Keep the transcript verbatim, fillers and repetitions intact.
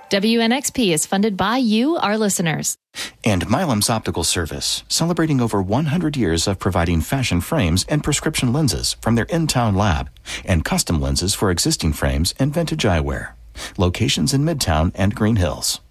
W N X P is funded by you, our listeners. And Milam's Optical Service, celebrating over one hundred years of providing fashion frames and prescription lenses from their in-town lab, and custom lenses for existing frames and vintage eyewear. Locations in Midtown and Green Hills.